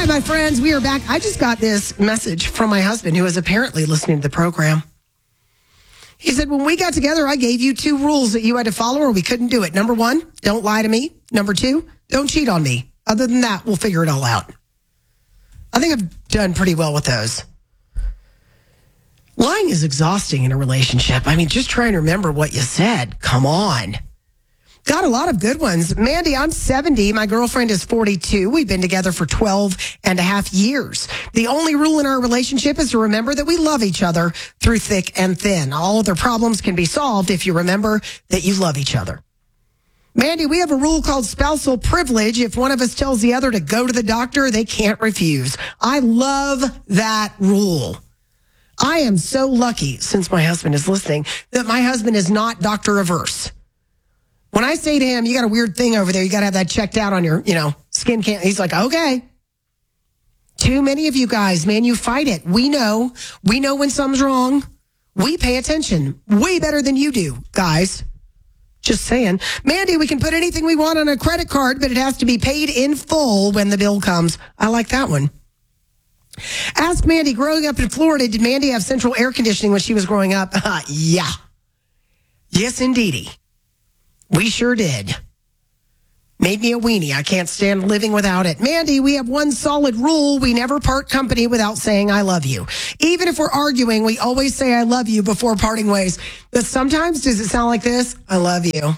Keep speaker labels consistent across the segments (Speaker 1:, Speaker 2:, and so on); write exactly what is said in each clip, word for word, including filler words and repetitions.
Speaker 1: right, my friends, we are back. I just got this message from my husband who is apparently listening to the program. He said, when we got together, I gave you two rules that you had to follow or we couldn't do it. Number one, don't lie to me. Number two, don't cheat on me. Other than that, we'll figure it all out. I think I've done pretty well with those. Lying is exhausting in a relationship. I mean, just trying to remember what you said. Come on. Got a lot of good ones. Mandy, I'm seventy. My girlfriend is forty-two. We've been together for twelve and a half years. The only rule in our relationship is to remember that we love each other through thick and thin. All other problems can be solved if you remember that you love each other. Mandy, we have a rule called spousal privilege. If one of us tells the other to go to the doctor, they can't refuse. I love that rule. I am so lucky, since my husband is listening, that my husband is not doctor averse. When I say to him, you got a weird thing over there, you got to have that checked out on your, you know, skin cancer. He's like, okay. Too many of you guys, man, you fight it. We know. We know when something's wrong. We pay attention way better than you do, guys. Just saying. Mandy, we can put anything we want on a credit card, but it has to be paid in full when the bill comes. I like that one. Ask Mandy, growing up in Florida, did Mandy have central air conditioning when she was growing up? Uh, yeah. Yes, indeedy. We sure did. Made me a weenie. I can't stand living without it. Mandy, we have one solid rule. We never part company without saying I love you. Even if we're arguing, we always say I love you before parting ways. But sometimes, does it sound like this? I love you.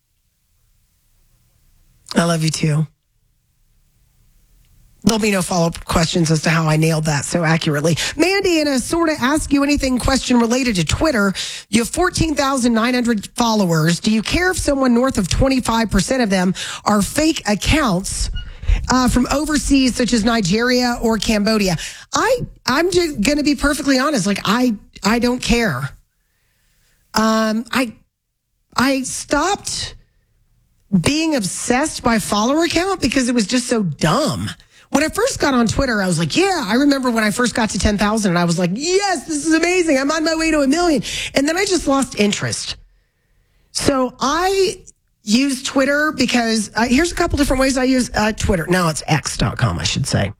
Speaker 1: I love you too. There'll be no follow-up questions as to how I nailed that so accurately. Mandy, in a sort of ask you anything question related to Twitter, you have fourteen thousand nine hundred followers. Do you care if someone north of twenty-five percent of them are fake accounts uh, from overseas, such as Nigeria or Cambodia? I, I'm just going to be perfectly honest. Like, I, I don't care. Um, I, I stopped being obsessed by follower count because it was just so dumb. When I first got on Twitter, I was like, yeah, I remember when I first got to ten thousand and I was like, yes, this is amazing. I'm on my way to a million. And then I just lost interest. So I use Twitter because uh, here's a couple different ways I use uh, Twitter. Now it's X dot com, I should say.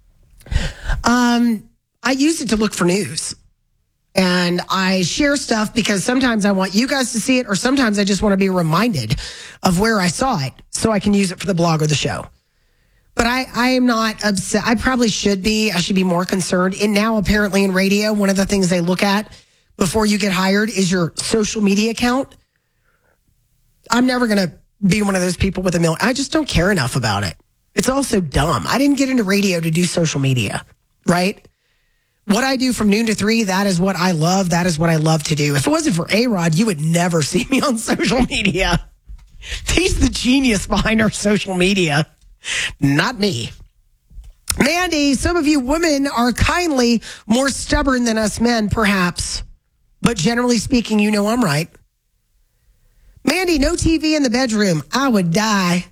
Speaker 1: Um, I use it to look for news. And I share stuff because sometimes I want you guys to see it, or sometimes I just want to be reminded of where I saw it so I can use it for the blog or the show. But I, I am not upset. I probably should be. I should be more concerned. And now, apparently, in radio, one of the things they look at before you get hired is your social media account. I'm never going to be one of those people with a million. I just don't care enough about it. It's all so dumb. I didn't get into radio to do social media, right? What I do from noon to three, that is what I love. That is what I love to do. If it wasn't for A-Rod, you would never see me on social media. He's the genius behind our social media. Not me. Mandy, some of you women are kindly more stubborn than us men, perhaps. But generally speaking, you know I'm right. Mandy, no T V in the bedroom. I would die.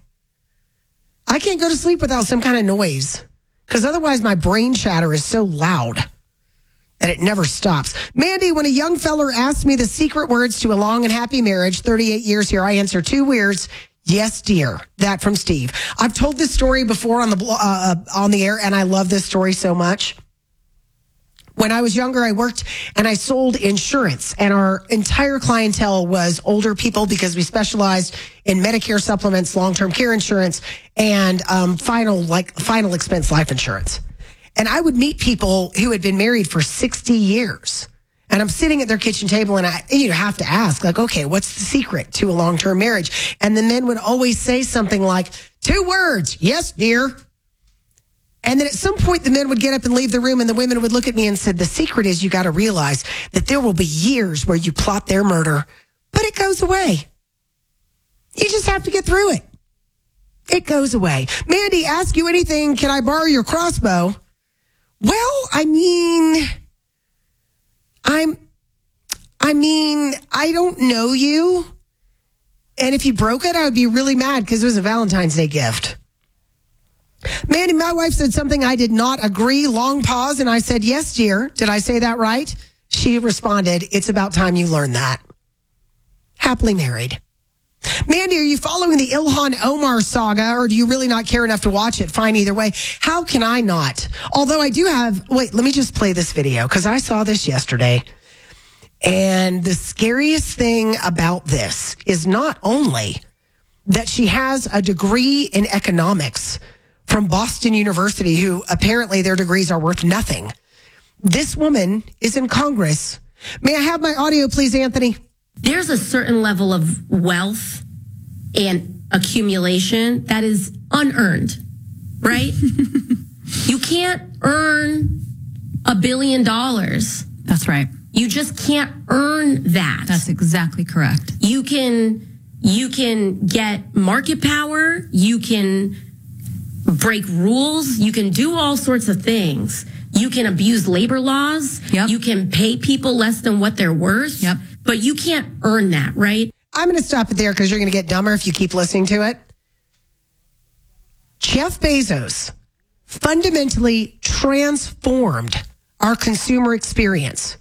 Speaker 1: I can't go to sleep without some kind of noise, because otherwise my brain chatter is so loud that it never stops. Mandy, when a young feller asks me the secret words to a long and happy marriage, thirty-eight years here, I answer two words. Yes, dear. That from Steve. I've told this story before on the uh, on the air, and I love this story so much. When I was younger, I worked and I sold insurance, and our entire clientele was older people because we specialized in Medicare supplements, long-term care insurance, and um, final like final expense life insurance. And I would meet people who had been married for sixty years. And I'm sitting at their kitchen table, and I you know, have to ask, like, okay, what's the secret to a long-term marriage? And the men would always say something like, two words, yes, dear. And then at some point, the men would get up and leave the room, and the women would look at me and said, the secret is you got to realize that there will be years where you plot their murder, but it goes away. You just have to get through it. It goes away. Mandy, ask you anything, can I borrow your crossbow? Well, I mean... I'm, I mean, I don't know you. And if you broke it, I would be really mad because it was a Valentine's Day gift. Mandy, my wife said something I did not agree. Long pause. And I said, yes, dear. Did I say that right? She responded, it's about time you learned that. Happily married. Mandy, are you following the Ilhan Omar saga, or do you really not care enough to watch it? Fine, either way. How can I not? Although I do have, wait, let me just play this video, because I saw this yesterday. And the scariest thing about this is not only that she has a degree in economics from Boston University, who apparently their degrees are worth nothing. This woman is in Congress. May I have my audio, please, Anthony?
Speaker 2: There's a certain level of wealth and accumulation that is unearned, right? You can't earn a billion dollars.
Speaker 3: That's right.
Speaker 2: You just can't earn that.
Speaker 3: That's exactly correct.
Speaker 2: You can, you can get market power. You can break rules. You can do all sorts of things. You can abuse labor laws.
Speaker 3: Yep.
Speaker 2: You can pay people less than what they're worth.
Speaker 3: Yep.
Speaker 2: But you can't earn that, right?
Speaker 1: I'm going to stop it there because you're going to get dumber if you keep listening to it. Jeff Bezos fundamentally transformed our consumer experience.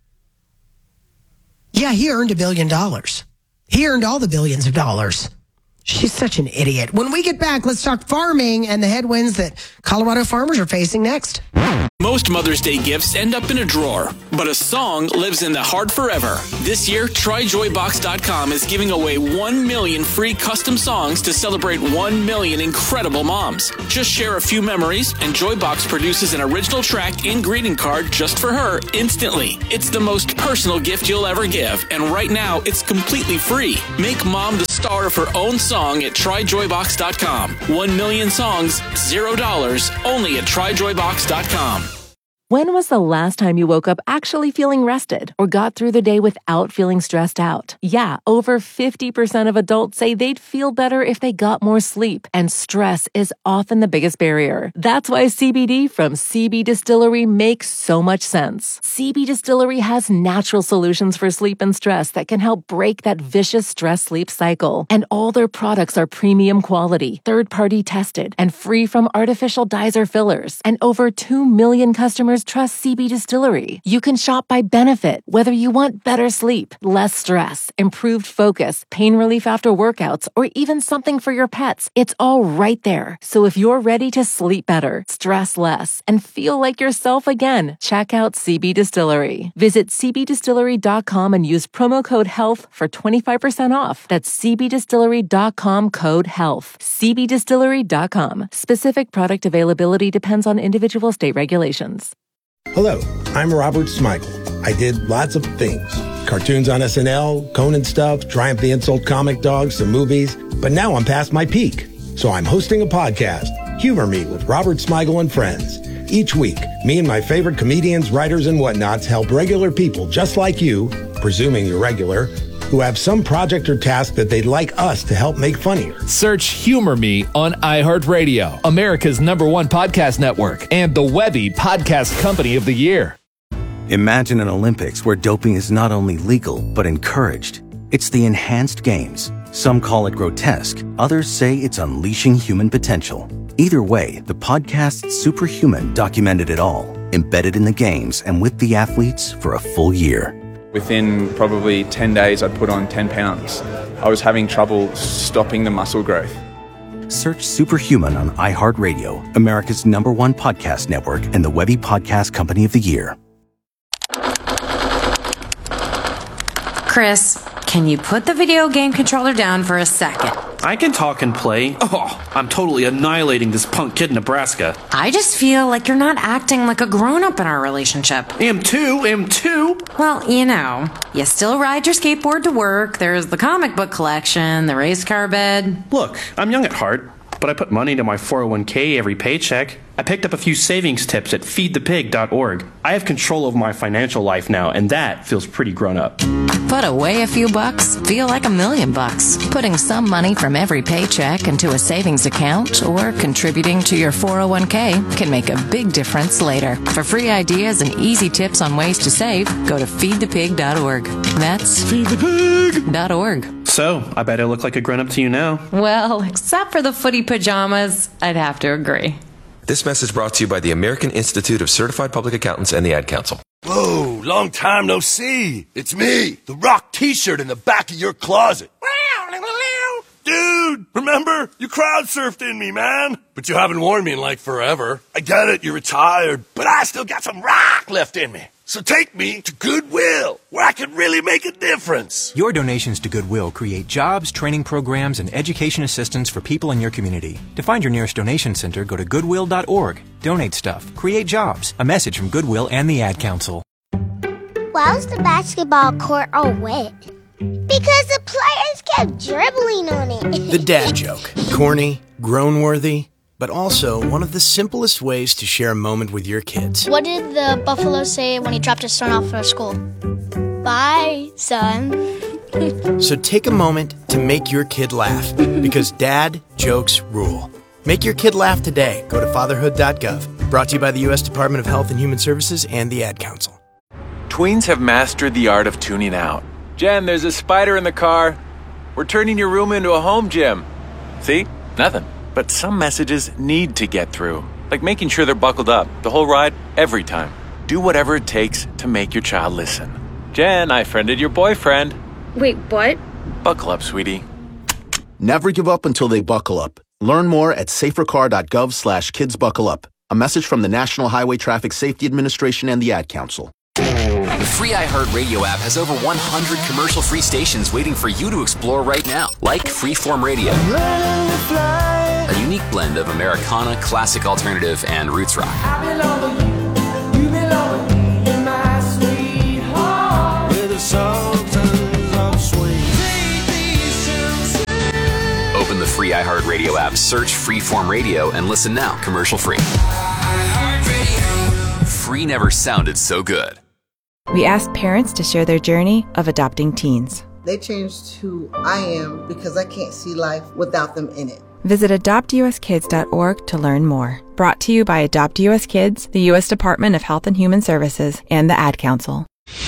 Speaker 1: Yeah, he earned a billion dollars. He earned all the billions of dollars. She's such an idiot. When we get back, let's talk farming and the headwinds that Colorado farmers are facing next.
Speaker 4: Most Mother's Day gifts end up in a drawer, but a song lives in the heart forever. This year, Try Joy Box dot com is giving away one million free custom songs to celebrate one million incredible moms. Just share a few memories, and Joybox produces an original track and greeting card just for her instantly. It's the most personal gift you'll ever give, and right now, it's completely free. Make mom the star of her own song at Try Joy Box dot com. One million songs, zero dollars, only at Try Joy Box dot com.
Speaker 5: When was the last time you woke up actually feeling rested or got through the day without feeling stressed out? Yeah, over fifty percent of adults say they'd feel better if they got more sleep, and stress is often the biggest barrier. That's why C B D from C B Distillery makes so much sense. C B Distillery has natural solutions for sleep and stress that can help break that vicious stress-sleep cycle. And all their products are premium quality, third-party tested, and free from artificial dyes or fillers. And over two million customers trust C B Distillery. You can shop by benefit, whether you want better sleep, less stress, improved focus, pain relief after workouts, or even something for your pets. It's all right there. So if you're ready to sleep better, stress less, and feel like yourself again, check out C B Distillery. Visit C B distillery dot com and use promo code HEALTH for twenty-five percent off. That's C B distillery dot com code HEALTH. C B distillery dot com. Specific product availability depends on individual state regulations.
Speaker 6: Hello, I'm Robert Smigel. I did lots of things. Cartoons on S N L, Conan stuff, Triumph the Insult comic dogs, some movies. But now I'm past my peak. So I'm hosting a podcast, Humor Me with Robert Smigel and Friends. Each week, me and my favorite comedians, writers, and whatnots help regular people just like you, presuming you're regular, who have some project or task that they'd like us to help make funnier.
Speaker 7: Search Humor Me on iHeartRadio, America's number one podcast network, and the Webby Podcast Company of the Year.
Speaker 8: Imagine an Olympics where doping is not only legal, but encouraged. It's the Enhanced Games. Some call it grotesque. Others say it's unleashing human potential. Either way, the podcast Superhuman documented it all, embedded in the games and with the athletes for a full year.
Speaker 9: Within probably ten days, I'd put on ten pounds. I was having trouble stopping the muscle growth.
Speaker 8: Search Superhuman on iHeartRadio, America's number one podcast network, and the Webby Podcast Company of the Year.
Speaker 10: Chris, can you put the video game controller down for a second?
Speaker 11: I can talk and play. Oh, I'm totally annihilating this punk kid in Nebraska.
Speaker 10: I just feel like you're not acting like a grown-up in our relationship.
Speaker 11: Am too, am too.
Speaker 10: Well, you know, you still ride your skateboard to work, there's the comic book collection, the race car bed.
Speaker 11: Look, I'm young at heart, but I put money into my four oh one k every paycheck. I picked up a few savings tips at feed the pig dot org. I have control over my financial life now, and that feels pretty grown up.
Speaker 12: Put away a few bucks, feel like a million bucks. Putting some money from every paycheck into a savings account or contributing to your four oh one k can make a big difference later. For free ideas and easy tips on ways to save, go to feed the pig dot org. That's feed the pig dot org.
Speaker 11: So, I bet I look like a grown-up to you now.
Speaker 10: Well, except for the footy pajamas, I'd have to agree.
Speaker 13: This message brought to you by the American Institute of Certified Public Accountants and the Ad Council.
Speaker 14: Whoa, long time no see. It's me, the Rock t-shirt in the back of your closet.
Speaker 3: dude, remember? You crowd surfed in me, man. But you haven't worn me in like forever. I get it, you're retired, but I still got some rock left in me. So take me to Goodwill, where I can really make a difference.
Speaker 14: Your donations to Goodwill create jobs, training programs, and education assistance for people in your community. To find your nearest donation center, go to goodwill dot org. Donate stuff. Create jobs. A message from Goodwill and the Ad Council.
Speaker 15: Why was the basketball court all wet? Because the players kept dribbling on it.
Speaker 16: The dad joke. Corny, groan-worthy, but also one of the simplest ways to share a moment with your kids.
Speaker 17: What did the buffalo say when he dropped his son off for school? Bye, son.
Speaker 16: So take a moment to make your kid laugh, because dad jokes rule. Make your kid laugh today. Go to fatherhood dot gov. Brought to you by the U S Department of Health and Human Services and the Ad Council.
Speaker 18: Tweens have mastered the art of tuning out. Jen, there's a spider in the car. We're turning your room into a home gym. See? Nothing. But some messages need to get through. Like making sure they're buckled up the whole ride, every time. Do whatever it takes to make your child listen. Jen, I friended your boyfriend.
Speaker 19: Wait, what?
Speaker 18: Buckle up, sweetie.
Speaker 20: Never give up until they buckle up. Learn more at safercar dot gov slash kids buckle up. A message from the National Highway Traffic Safety Administration and the Ad Council.
Speaker 21: The free iHeartRadio app has over one hundred commercial-free stations waiting for you to explore right now, like Freeform Radio, a unique blend of Americana, classic alternative, and roots rock. Open the free iHeartRadio app, search Freeform Radio, and listen now, commercial-free. Free never sounded so good.
Speaker 22: We asked parents to share their journey of adopting teens.
Speaker 23: They changed who I am because I can't see life without them in it.
Speaker 22: Visit adopt u s kids dot org to learn more. Brought to you by Adopt U S Kids, the U S Department of Health and Human Services, and the Ad Council.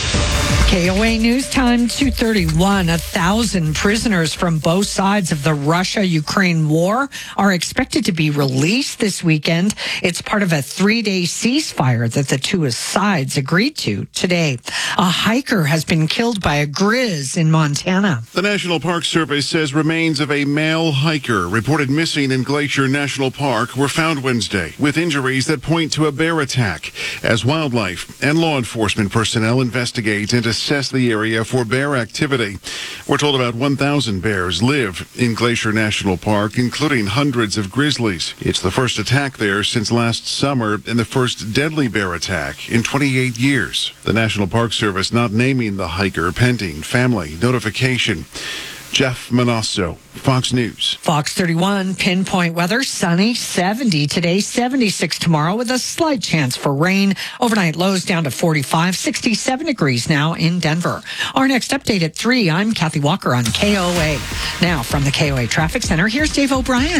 Speaker 24: K O A News Time two thirty-one. A thousand prisoners from both sides of the Russia-Ukraine war are expected to be released this weekend. It's part of a three-day ceasefire that the two sides agreed to today. A hiker has been killed by a grizz in Montana.
Speaker 25: The National Park Service says remains of a male hiker reported missing in Glacier National Park were found Wednesday with injuries that point to a bear attack as wildlife and law enforcement personnel investigate and assess the area for bear activity. We're told about one thousand bears live in Glacier National Park, including hundreds of grizzlies. It's the first attack there since last summer and the first deadly bear attack in twenty-eight years. The National Park Service not naming the hiker pending family notification. Jeff Manasso, Fox News.
Speaker 24: Fox thirty-one, pinpoint weather, sunny, seventy today, seventy-six tomorrow with a slight chance for rain. Overnight lows down to forty-five, sixty-seven degrees now in Denver. Our next update at three, I'm Kathy Walker on K O A. Now from the K O A Traffic Center, here's Dave O'Brien.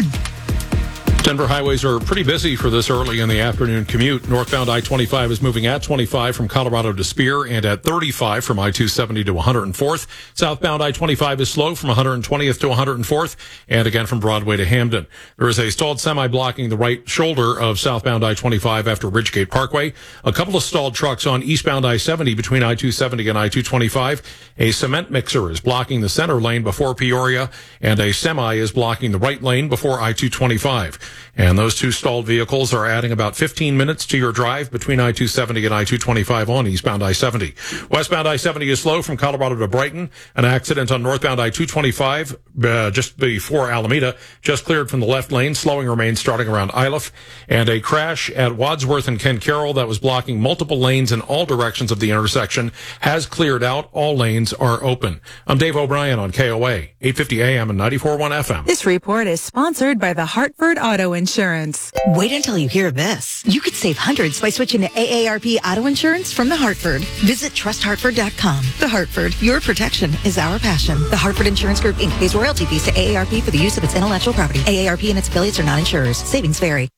Speaker 26: Denver highways are pretty busy for this early in the afternoon commute. Northbound I twenty-five is moving at twenty-five from Colorado to Spear and at thirty-five from I two seventy to one hundred fourth. Southbound I twenty-five is slow from one hundred twentieth to one hundred fourth and again from Broadway to Hamden. There is a stalled semi blocking the right shoulder of southbound I twenty-five after Ridgegate Parkway. A couple of stalled trucks on eastbound I seventy between I two seventy and I two twenty-five. A cement mixer is blocking the center lane before Peoria and a semi is blocking the right lane before I two twenty-five. And those two stalled vehicles are adding about fifteen minutes to your drive between I two seventy and I two twenty-five on eastbound I seventy. Westbound I seventy is slow from Colorado to Brighton. An accident on northbound I two twenty-five uh, just before Alameda, just cleared from the left lane. Slowing remains starting around Iliff. And a crash at Wadsworth and Ken Carroll that was blocking multiple lanes in all directions of the intersection has cleared out. All lanes are open. I'm Dave O'Brien on K O A, eight fifty A M and ninety-four point one F M.
Speaker 27: This report is sponsored by the Hartford Auto Insurance.
Speaker 28: Wait until you hear this. You could save hundreds by switching to A A R P Auto Insurance from The Hartford. Visit trust hartford dot com. The Hartford, your protection is our passion. The Hartford Insurance Group, Incorporated pays royalty fees to A A R P for the use of its intellectual property. A A R P and its affiliates are not insurers. Savings vary.